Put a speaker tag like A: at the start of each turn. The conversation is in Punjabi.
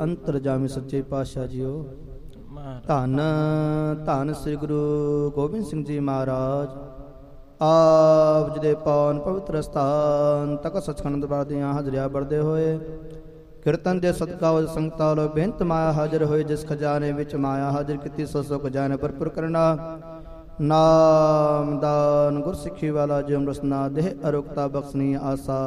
A: ਅੰਤਰਜਾਮੀ ਸੱਚੇ ਪਾਤਸ਼ਾਹ ਜੀਓ। ਧੰਨ ਧੰਨ ਸ੍ਰੀ ਗੁਰੂ ਗੋਬਿੰਦ ਸਿੰਘ ਜੀ ਮਹਾਰਾਜ। ਆਪ ਜੀ ਦੇ ਪਾਵਨ ਪਵਿੱਤਰ ਸਥਾਨ ਤੱਕ ਸੱਚਖੰਡ ਦਰਬਾਰ ਦੀਆਂ ਹਾਜ਼ਰੀਆਂ ਵਰਦੇ ਹੋਏ ਕੀਰਤਨ ਦੇ ਸਦਕਾ ਸੰਗਤਾਂ ਵੱਲੋਂ ਬੇਨਤ ਮਾਇਆ ਹਾਜ਼ਰ ਹੋਏ। ਜਿਸ ਖਜ਼ਾਨੇ ਵਿੱਚ ਮਾਇਆ ਹਾਜ਼ਰ ਕੀਤੀ ਸੋ ਖਜ਼ਾਨੇ ਭਰਪੂਰ ਕਰਨਾ। ਨਾਮ ਦਾਨ ਗੁਰ ਸਿੱਖੀ ਵਾਲਾ ਜਿਉ ਰਸਨਾ ਦੇਹ ਅਰੁਕਤਾ ਬਖਸ਼ਨੀ ਆਸਾ